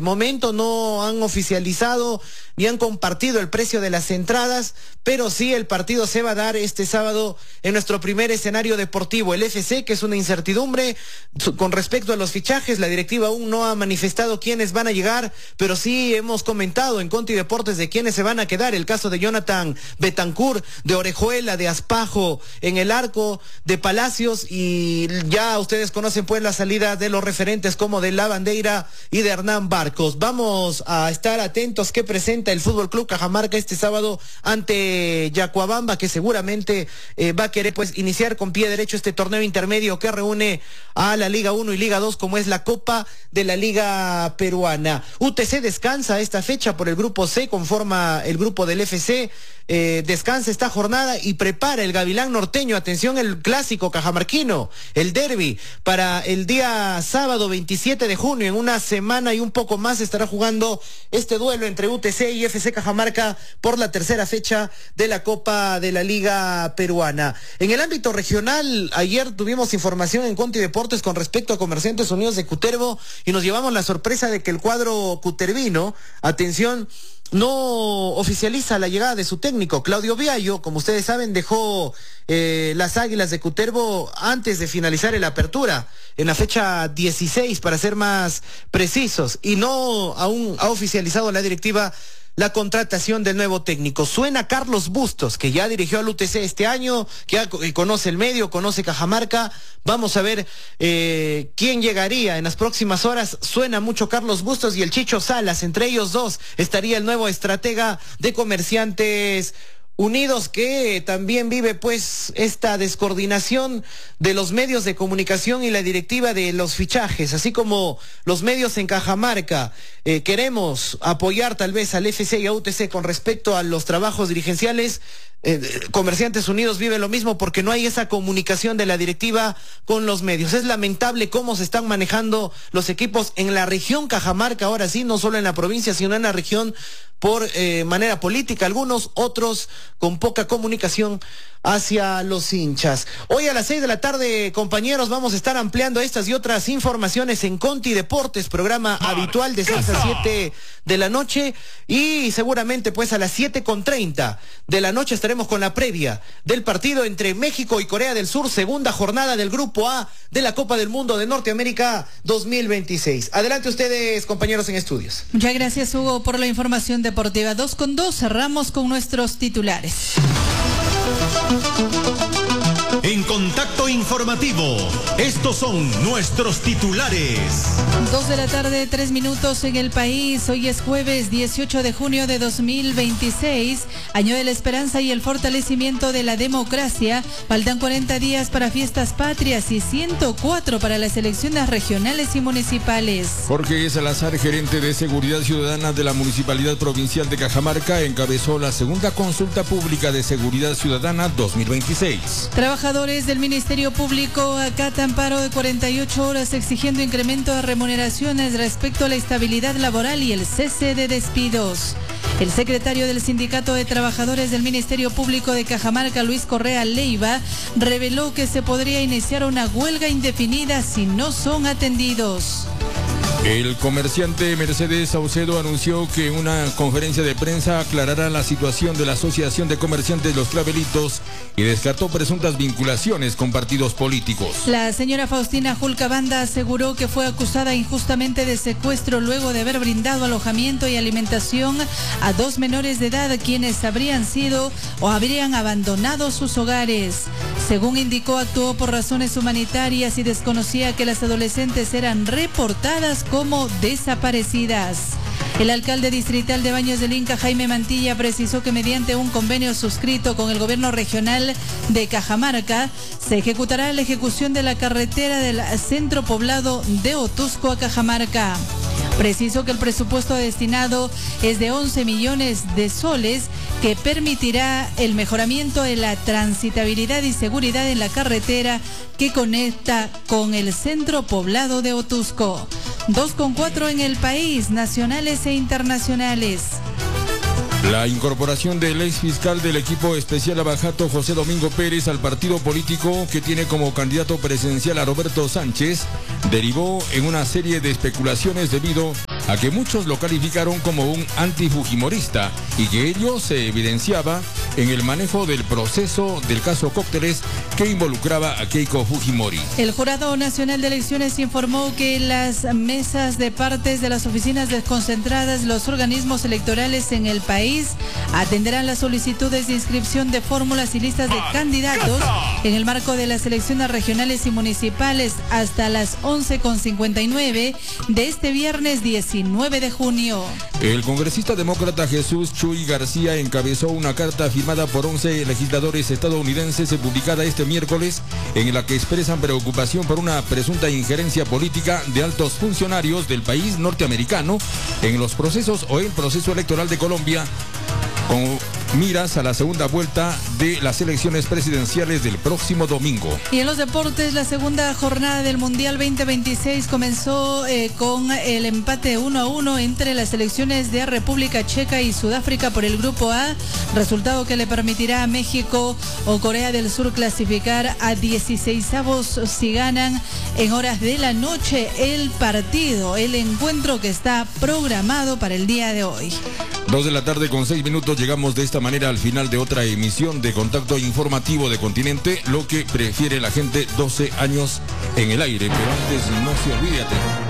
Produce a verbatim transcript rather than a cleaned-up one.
momento no han oficializado ni han compartido el precio de las entradas, pero sí el partido se va a dar este sábado en nuestro primer escenario deportivo, el F C, que es una incertidumbre con respecto a los fichajes. La directiva aún no ha manifestado quiénes van a llegar, pero sí hemos comentado en Conti Deportes de quiénes se van a quedar. El caso de Jonathan Betancourt, de Orejuela, de Aspajo en el arco, de Palacios, y ya ustedes conocen pues la salida de los referentes como de La Bandeira y de Hernán Barcos. Vamos a estar atentos qué presenta el Fútbol Club Cajamarca este sábado ante Yacuabamba, que seguramente eh, va a querer pues iniciar con pie derecho este torneo intermedio que reúne a la Liga uno y Liga dos, como es la Copa de la Liga Peruana. U T C descansa esta fecha por el grupo C, conforma el grupo del F C. Eh, descansa esta jornada y prepara el Gavilán Norteño, atención, el clásico cajamarquino, el derbi, para el día sábado veintisiete de junio. En una semana y un poco más estará jugando este duelo entre U T C y F C Cajamarca por la tercera fecha de la Copa de la Liga Peruana. En el ámbito regional, ayer tuvimos información en Conti Deportes con respecto a Comerciantes Unidos de Cutervo y nos llevamos la sorpresa de que el cuadro cutervino, atención, no oficializa la llegada de su técnico. Claudio Viallo, como ustedes saben, dejó eh, las Águilas de Cutervo antes de finalizar el apertura, en la fecha dieciséis para ser más precisos, y no aún ha oficializado la directiva la contratación del nuevo técnico. Suena Carlos Bustos, que ya dirigió al U T C este año, que ya conoce el medio, conoce Cajamarca. Vamos a ver eh, quién llegaría en las próximas horas. Suena mucho Carlos Bustos y el Chicho Salas. Entre ellos dos estaría el nuevo estratega de Comerciantes Unidos, que también vive pues esta descoordinación de los medios de comunicación y la directiva de los fichajes, así como los medios en Cajamarca. Eh, queremos apoyar tal vez al F C y a U T C con respecto a los trabajos dirigenciales. Eh, Comerciantes Unidos vive lo mismo porque no hay esa comunicación de la directiva con los medios. Es lamentable cómo se están manejando los equipos en la región Cajamarca, ahora sí, no solo en la provincia, sino en la región, por eh, manera política, algunos, otros con poca comunicación hacia los hinchas. Hoy a las seis de la tarde, compañeros, vamos a estar ampliando estas y otras informaciones en Conti Deportes, programa habitual de seis a siete de la noche, y seguramente pues a las siete con treinta de la noche estaremos con la previa del partido entre México y Corea del Sur, segunda jornada del Grupo A de la Copa del Mundo de Norteamérica dos mil veintiséis. Adelante ustedes, compañeros en estudios. Muchas gracias, Hugo, por la información deportiva. Dos con dos, cerramos con nuestros titulares. En Contacto Informativo, estos son nuestros titulares. Dos de la tarde, tres minutos en el país. Hoy es jueves dieciocho de junio de dos mil veintiséis, año de la esperanza y el fortalecimiento de la democracia. Faltan cuarenta días para fiestas patrias y ciento cuatro para las elecciones regionales y municipales. Jorge Salazar, gerente de Seguridad Ciudadana de la Municipalidad Provincial de Cajamarca, encabezó la segunda consulta pública de Seguridad Ciudadana dos mil veintiséis. Trabajadores del Ministerio Público acatan paro de cuarenta y ocho horas exigiendo incremento de remuneraciones respecto a la estabilidad laboral y el cese de despidos. El secretario del Sindicato de Trabajadores del Ministerio Público de Cajamarca, Luis Correa Leiva, reveló que se podría iniciar una huelga indefinida si no son atendidos. El comerciante Mercedes Saucedo anunció que en una conferencia de prensa aclarará la situación de la Asociación de Comerciantes Los Clavelitos y descartó presuntas vinculaciones con partidos políticos. La señora Faustina Julcabanda aseguró que fue acusada injustamente de secuestro luego de haber brindado alojamiento y alimentación a dos menores de edad quienes habrían sido o habrían abandonado sus hogares. Según indicó, actuó por razones humanitarias y desconocía que las adolescentes eran reportadas como desaparecidas. El alcalde distrital de Baños del Inca, Jaime Mantilla, precisó que mediante un convenio suscrito con el gobierno regional de Cajamarca, se ejecutará la ejecución de la carretera del centro poblado de Otusco a Cajamarca. Precisó que el presupuesto destinado es de once millones de soles, que permitirá el mejoramiento de la transitabilidad y seguridad en la carretera que conecta con el centro poblado de Otusco. Dos con cuatro en el país, nacionales e internacionales. La incorporación del ex fiscal del equipo especial Abajato, José Domingo Pérez, al partido político que tiene como candidato presidencial a Roberto Sánchez, derivó en una serie de especulaciones debido a que muchos lo calificaron como un antifujimorista y que ello se evidenciaba en el manejo del proceso del caso Cócteles que involucraba a Keiko Fujimori. El Jurado Nacional de Elecciones informó que las mesas de partes de las oficinas desconcentradas, los organismos electorales en el país atenderán las solicitudes de inscripción de fórmulas y listas de candidatos en el marco de las elecciones regionales y municipales hasta las once con cincuenta y nueve de este viernes diecinueve de junio. El congresista demócrata Jesús Chuy García encabezó una carta firmada por once legisladores estadounidenses publicada este miércoles en la que expresan preocupación por una presunta injerencia política de altos funcionarios del país norteamericano en los procesos o el proceso electoral de Colombia, con miras a la segunda vuelta de las elecciones presidenciales del próximo domingo. Y en los deportes, la segunda jornada del Mundial veinte veintiséis comenzó eh, con el empate uno a uno entre las selecciones de República Checa y Sudáfrica por el Grupo A, resultado que le permitirá a México o Corea del Sur clasificar a dieciseisavos si ganan en horas de la noche el partido, el encuentro que está programado para el día de hoy. Dos de la tarde con seis minutos, llegamos de esta manera al final de otra emisión de Contacto Informativo de Continente, lo que prefiere la gente, doce años en el aire, pero antes no se olvide.